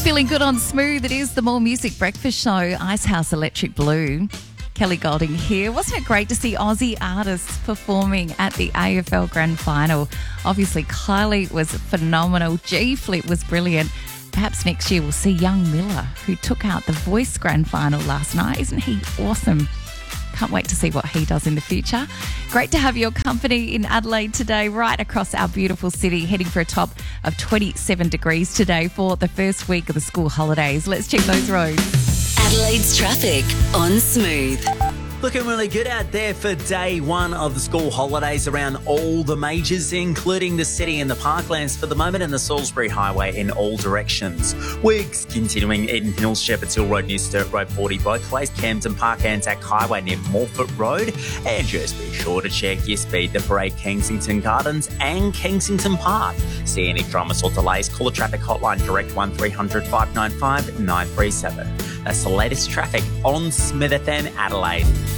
Feeling good on Smooth. It is the More Music Breakfast Show, Icehouse Electric Blue. Kelly Golding here. Wasn't it great to see Aussie artists performing at the AFL Grand Final? Obviously, Kylie was phenomenal. G-Flip was brilliant. Perhaps next year we'll see Young Miller, who took out the Voice Grand Final last night. Isn't he awesome? Can't wait to see what he does in the future. Great to have your company in Adelaide today, right across our beautiful city, heading for a top of 27 degrees today for the first week of the school holidays. Let's check those roads. Adelaide's traffic on Smooth. Looking really good out there for day one of the school holidays around all the majors, including the city and the parklands for the moment, and the Salisbury Highway in all directions. We're continuing Eden Hills, Shepherd's Hill Road near Sturt Road 40 both ways, Camden Park, Anzac Highway near Morford Road, and just be sure to check your speed to Parade, Kensington Gardens and Kensington Park. See any dramas or delays, call the traffic hotline direct 1300 595 937. That's the latest traffic on Smith FM Adelaide.